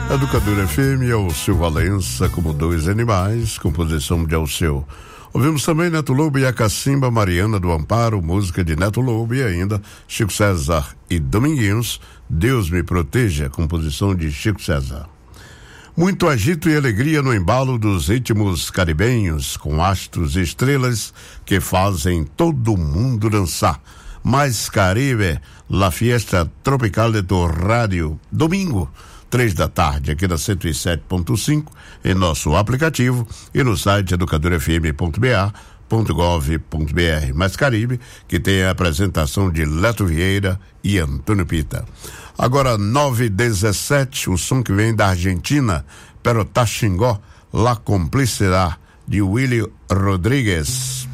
Educadora FM, Alceu Valença, como Dois Animais, composição de Alceu. Ouvimos também Neto Lobo e a Cacimba, Mariana do Amparo, música de Neto Lobo, e ainda Chico César e Dominguinhos, Deus Me Proteja, composição de Chico César. Muito agito e alegria no embalo dos ritmos caribenhos, com astros e estrelas que fazem todo mundo dançar. Mais Caribe, La Fiesta Tropical de tu Rádio, domingo, 3 da tarde, aqui na 107.5, em nosso aplicativo e no site educadorfm.ba.gov.br. Mais Caribe, que tem a apresentação de Leto Vieira e Antônio Pita. Agora 9:17, o som que vem da Argentina, Pero Taxingó, La Complicidad, de Willy Rodríguez.